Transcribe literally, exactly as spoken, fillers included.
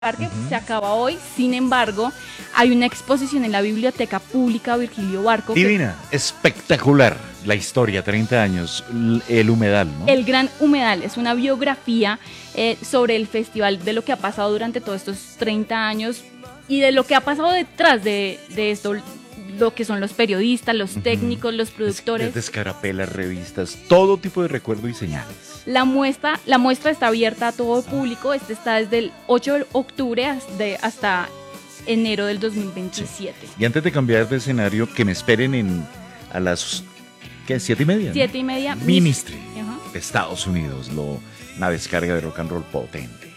que Ujú. se acaba hoy. Sin embargo, hay una exposición en la Biblioteca Pública Virgilio Barco. que- Divina, espectacular la historia, treinta años, l- el humedal, ¿no? El Gran Humedal es una biografía eh, sobre el festival, de lo que ha pasado durante todos estos treinta años y de lo que ha pasado detrás de, de esto, lo que son los periodistas, los Ujú. técnicos, los productores. Desde escarapelas, revistas, todo tipo de recuerdo y señales. La muestra, la muestra está abierta a todo público. Este está desde el ocho de octubre hasta, hasta enero del dos mil veintisiete. Y antes de cambiar de escenario, que me esperen en a las ¿qué? Siete y media. ¿no? Siete y media. Ministry Ajá. de Estados Unidos, lo, una descarga de rock and roll potente.